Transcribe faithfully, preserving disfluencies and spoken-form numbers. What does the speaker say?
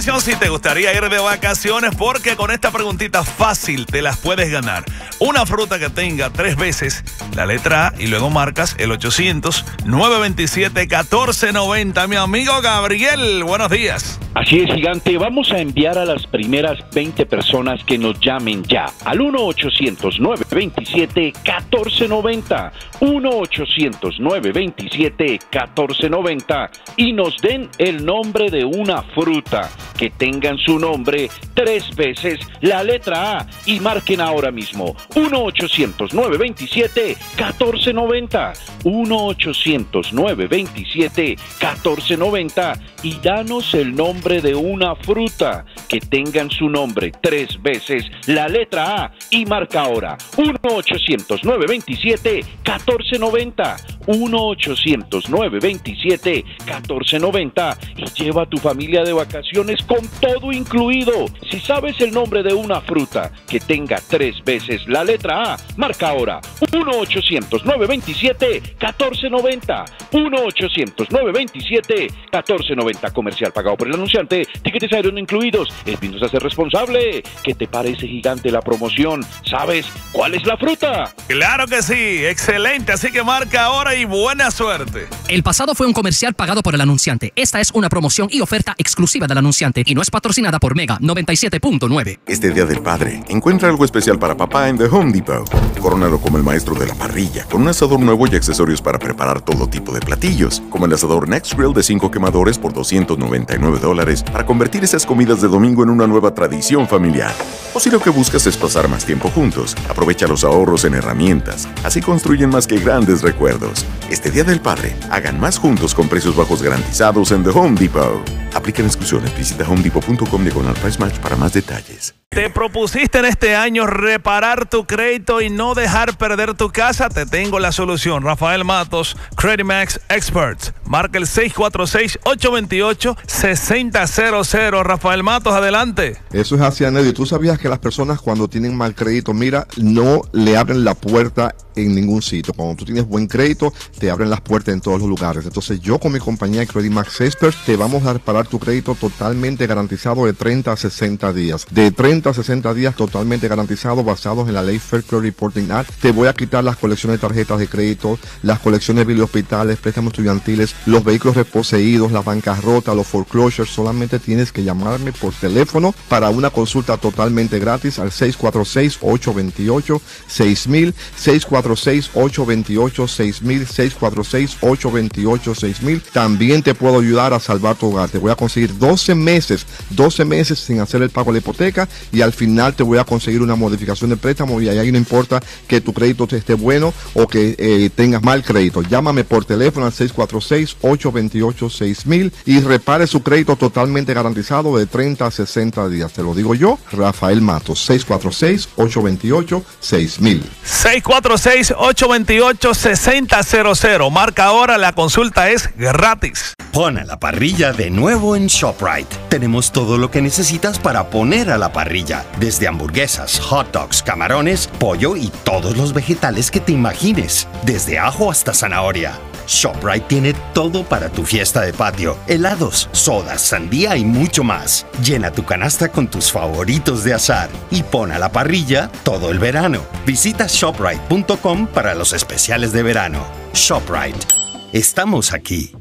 Si te gustaría ir de vacaciones, porque con esta preguntita fácil te las puedes ganar. Una fruta que tenga tres veces la letra A y luego marcas el ochocientos, nueve veintisiete, catorce noventa. Mi amigo Gabriel, buenos días. Así es, gigante. Vamos a enviar a las primeras veinte personas que nos llamen ya al uno ochocientos, nueve veintisiete, catorce noventa. uno ochocientos, nueve veintisiete, catorce noventa. Y nos den el nombre de una fruta que tengan su nombre tres veces la letra A y marquen ahora mismo uno ochocientos, nueve veintisiete, catorce noventa. uno ochocientos, nueve veintisiete, catorce noventa y danos el nombre de una fruta que tengan su nombre tres veces la letra A y marca ahora uno ochocientos, nueve veintisiete, catorce noventa. uno ochocientos, nueve veintisiete, catorce noventa y lleva a tu familia de vacaciones con todo incluido. Si sabes el nombre de una fruta que tenga tres veces la letra A, marca ahora uno ochocientos, nueve veintisiete, catorce noventa. uno ochocientos, nueve veintisiete, catorce noventa. Comercial pagado por el anunciante. Tiquetes aéreos no incluidos. El P I N nos hace responsable. ¿Qué te parece, gigante, la promoción? ¿Sabes cuál es la fruta? Claro que sí, excelente. Así que marca ahora y buena suerte. El pasado fue un comercial pagado por el anunciante. Esta es una promoción y oferta exclusiva del anunciante y no es patrocinada por Mega noventa y siete punto nueve. Este Día del Padre, encuentra algo especial para papá en The Home Depot. Corónalo como el maestro de la parrilla, con un asador nuevo y accesorios para preparar todo tipo de platillos, como el asador Next Grill de cinco quemadores por doscientos noventa y nueve dólares, para convertir esas comidas de domingo en una nueva tradición familiar. O si lo que buscas es pasar más tiempo juntos, aprovecha los ahorros en herramientas. Así construyen más que grandes recuerdos. Este Día del Padre, hagan más juntos con precios bajos garantizados en The Home Depot. Aplican exclusiones. Visita home depot punto com diagonal price match para más detalles. ¿Te propusiste en este año reparar tu crédito y no dejar perder tu casa? Te tengo la solución. Rafael Matos, Credit Max Experts. Marca el seis cuatro seis, ocho dos ocho, seis cero cero cero. Rafael Matos, adelante. Eso es así, Anedio. ¿Tú sabías que las personas cuando tienen mal crédito, mira, no le abren la puerta en ningún sitio? Cuando tú tienes buen crédito, te abren las puertas en todos los lugares. Entonces yo con mi compañía Credit Max Experts te vamos a reparar tu crédito totalmente garantizado de treinta a sesenta días. De treinta a sesenta días totalmente garantizado, basados en la ley Fair Credit Reporting Act. Te voy a quitar las colecciones de tarjetas de crédito, las colecciones de hospitales, préstamos estudiantiles, los vehículos reposeídos, la bancarrota, los foreclosures. Solamente tienes que llamarme por teléfono para una consulta totalmente gratis al seis cuatro seis, ocho dos ocho, seis mil, seis cuatro seis, ocho dos ocho, seis mil, seis cuatro seis, ocho dos ocho, seis mil. También te puedo ayudar a salvar tu hogar. Te voy a conseguir doce meses, doce meses sin hacer el pago de la hipoteca y al final te voy a conseguir una modificación de préstamo y ahí no importa que tu crédito te esté bueno o que eh, tengas mal crédito. Llámame por teléfono al seis cuatro seis, ocho dos ocho, seis mil y repare su crédito totalmente garantizado de treinta a sesenta días. Te lo digo yo, Rafael Matos, seis cuatro seis, ocho dos ocho, seis mil. seis cuatro seis, ocho dos ocho, seis cero cero cero. Marca ahora, la consulta es gratis. Pon a la parrilla de nuevo en ShopRite. Tenemos todo lo que necesitas para poner a la parrilla, desde hamburguesas, hot dogs, camarones, pollo y todos los vegetales que te imagines, desde ajo hasta zanahoria. ShopRite tiene todo para tu fiesta de patio, helados, sodas, sandía y mucho más. Llena tu canasta con tus favoritos de asar y pon a la parrilla todo el verano. Visita shoprite punto com para los especiales de verano. ShopRite. Estamos aquí.